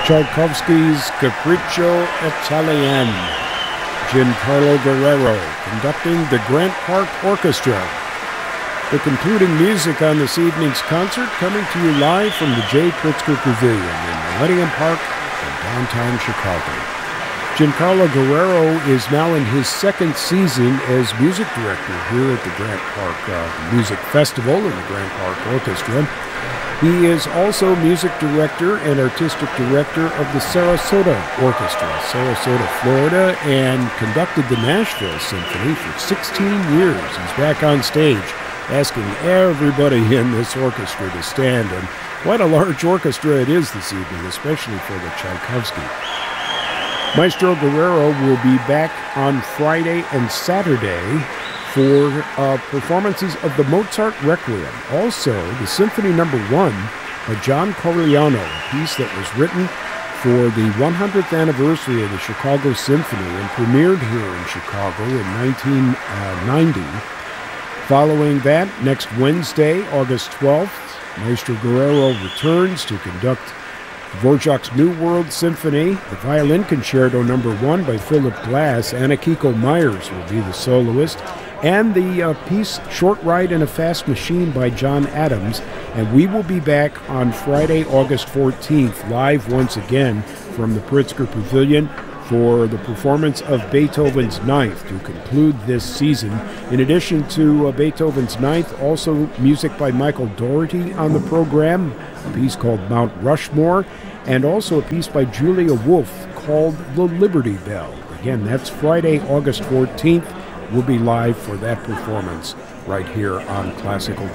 Tchaikovsky's Capriccio Italienne. Giancarlo Guerrero conducting the Grant Park Orchestra. The concluding music on this evening's concert coming to you live from the J. Pritzker Pavilion in Millennium Park in downtown Chicago. Giancarlo Guerrero is now in his second season as music director here at the Grant Park Music Festival and the Grant Park Orchestra. He is also music director and artistic director of the Sarasota Orchestra, Sarasota, Florida, and conducted the Nashville Symphony for 16 years. He's back on stage asking everybody in this orchestra to stand, and quite a large orchestra it is this evening, especially for the Tchaikovsky. Maestro Guerrero will be back on Friday and Saturday for performances of the Mozart Requiem. Also, the Symphony No. 1 by John Corigliano, a piece that was written for the 100th anniversary of the Chicago Symphony and premiered here in Chicago in 1990. Following that, next Wednesday, August 12th, Maestro Guerrero returns to conduct Dvorak's New World Symphony, the Violin Concerto No. 1 by Philip Glass. Anna Kiko Myers will be the soloist, and the piece Short Ride in a Fast Machine by John Adams. And we will be back on Friday, August 14th, live once again from the Pritzker Pavilion for the performance of Beethoven's Ninth to conclude this season. In addition to Beethoven's Ninth, also music by Michael Dougherty on the program, a piece called Mount Rushmore, and also a piece by Julia Wolfe called The Liberty Bell. Again, that's Friday, August 14th. We'll be live for that performance right here on Classical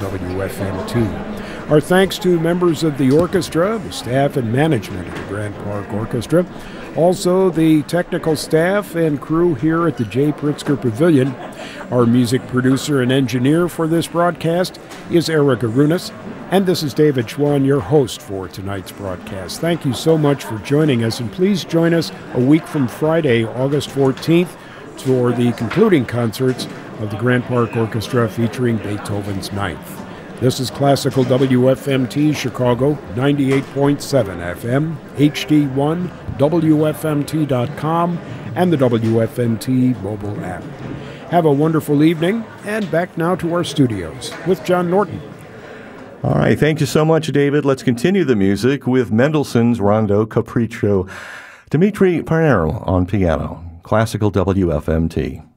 WFMT. Our thanks to members of the orchestra, the staff and management of the Grant Park Orchestra, also the technical staff and crew here at the J. Pritzker Pavilion. Our music producer and engineer for this broadcast is Eric Arunas, and this is David Schwann, your host for tonight's broadcast. Thank you so much for joining us, and please join us a week from Friday, August 14th, for the concluding concerts of the Grant Park Orchestra featuring Beethoven's Ninth. This is Classical WFMT Chicago, 98.7 FM, HD1, WFMT.com, and the WFMT mobile app. Have a wonderful evening, and back now to our studios with John Norton. All right, thank you so much, David. Let's continue the music with Mendelssohn's Rondo Capriccio. Dimitri Pernero on piano. Classical WFMT.